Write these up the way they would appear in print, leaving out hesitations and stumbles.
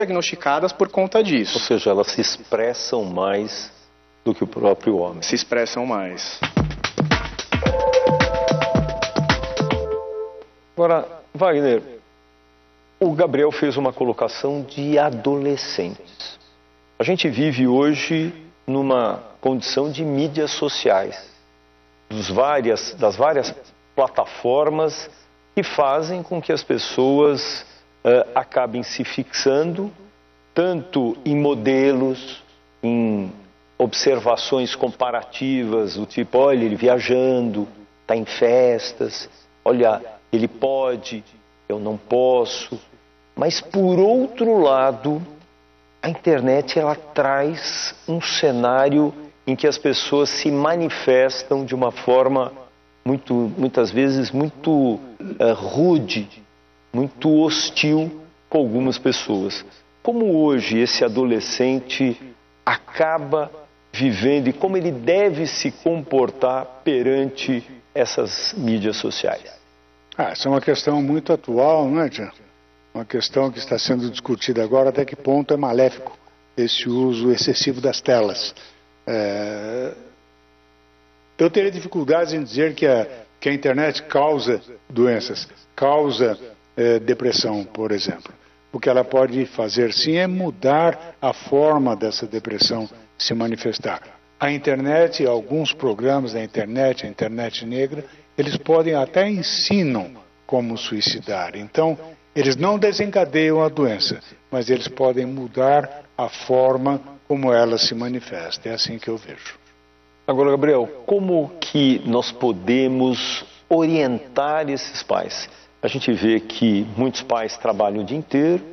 diagnosticadas por conta disso. Ou seja, elas se expressam mais do que o próprio homem. Se expressam mais. Agora, Wagner, o Gabriel fez uma colocação de adolescentes. A gente vive hoje numa condição de mídias sociais, das várias plataformas que fazem com que as pessoas acabem se fixando tanto em modelos, em observações comparativas, do tipo, olha, ele viajando, está em festas, olha, ele pode, eu não posso. Mas, por outro lado, a internet ela traz um cenário em que as pessoas se manifestam de uma forma muitas vezes muito rude, muito hostil com algumas pessoas. Como hoje esse adolescente acaba vivendo e como ele deve se comportar perante essas mídias sociais? Essa é uma questão muito atual, não é, Tiago? Uma questão que está sendo discutida agora, até que ponto é maléfico esse uso excessivo das telas. Eu teria dificuldades em dizer que a internet causa doenças, causa depressão, por exemplo. O que ela pode fazer, sim, é mudar a forma dessa depressão se manifestar. A internet, alguns programas da internet, a internet negra, eles podem até ensinam como suicidar. Então, eles não desencadeiam a doença, mas eles podem mudar a forma como ela se manifesta. É assim que eu vejo. Agora, Gabriel, como que nós podemos orientar esses pais? A gente vê que muitos pais trabalham o dia inteiro,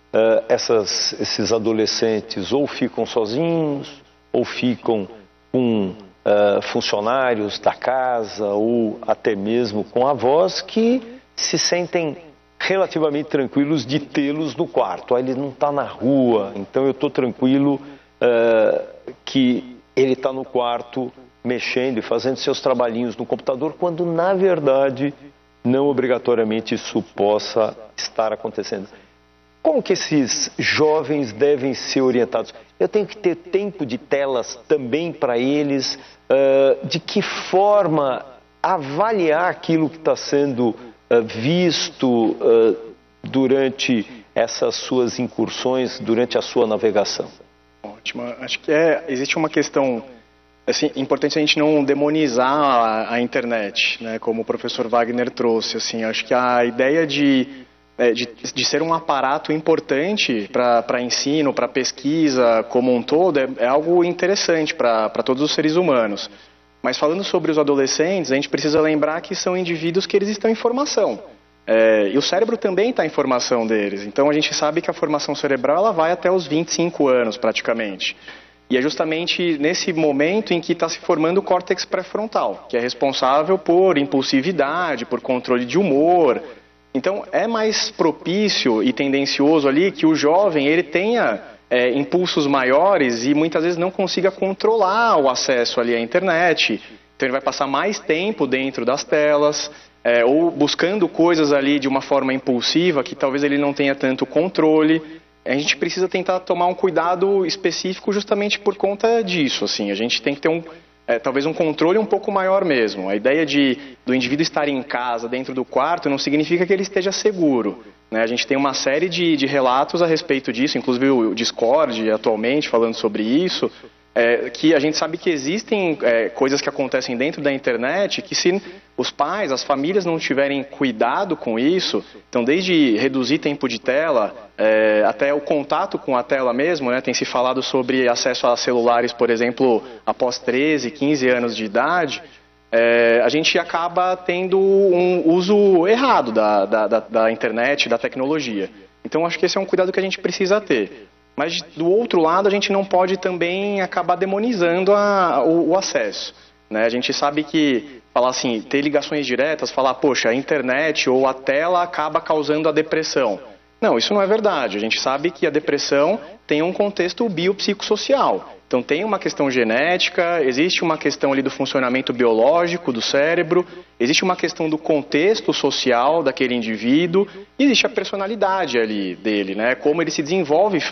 esses adolescentes ou ficam sozinhos, ou ficam com funcionários da casa, ou até mesmo com avós que se sentem relativamente tranquilos de tê-los no quarto. Ele não está na rua, então eu estou tranquilo que ele está no quarto mexendo e fazendo seus trabalhinhos no computador, quando na verdade não obrigatoriamente isso possa estar acontecendo. Como que esses jovens devem ser orientados? Eu tenho que ter tempo de telas também para eles? De que forma avaliar aquilo que está sendo visto durante essas suas incursões, durante a sua navegação? Ótimo. Acho que existe uma questão assim, importante a gente não demonizar a internet, né, como o professor Wagner trouxe. Assim, acho que a ideia de ser um aparato importante para ensino, para pesquisa como um todo, é algo interessante para todos os seres humanos. Mas falando sobre os adolescentes, a gente precisa lembrar que são indivíduos que eles estão em formação. E o cérebro também está em formação deles. Então a gente sabe que a formação cerebral ela vai até os 25 anos praticamente. E é justamente nesse momento em que está se formando o córtex pré-frontal, que é responsável por impulsividade, por controle de humor. Então é mais propício e tendencioso ali que o jovem ele tenha impulsos maiores e muitas vezes não consiga controlar o acesso ali à internet. Então ele vai passar mais tempo dentro das telas, ou buscando coisas ali de uma forma impulsiva que talvez ele não tenha tanto controle. A gente precisa tentar tomar um cuidado específico justamente por conta disso. Assim, a gente tem que ter talvez um controle um pouco maior mesmo. A ideia do indivíduo estar em casa, dentro do quarto, não significa que ele esteja seguro, né? A gente tem uma série de relatos a respeito disso, inclusive o Discord atualmente falando sobre isso, que a gente sabe que existem coisas que acontecem dentro da internet que se os pais, as famílias não tiverem cuidado com isso, então desde reduzir tempo de tela até o contato com a tela mesmo, né? Tem se falado sobre acesso a celulares, por exemplo, após 13, 15 anos de idade, a gente acaba tendo um uso errado da internet, da tecnologia. Então acho que esse é um cuidado que a gente precisa ter. Mas, do outro lado, a gente não pode também acabar demonizando o acesso, né? A gente sabe que, falar assim, ter ligações diretas, falar, poxa, a internet ou a tela acaba causando a depressão. Não, isso não é verdade. A gente sabe que a depressão tem um contexto biopsicossocial. Então tem uma questão genética, existe uma questão ali do funcionamento biológico do cérebro, existe uma questão do contexto social daquele indivíduo, e existe a personalidade ali dele, né? Como ele se desenvolve